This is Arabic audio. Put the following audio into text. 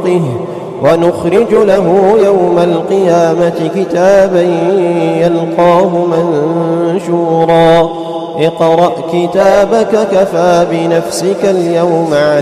عنقه ونخرج له يوم القيامة كتابا يلقاه منشورا اقرأ كتابك كفى بنفسك اليوم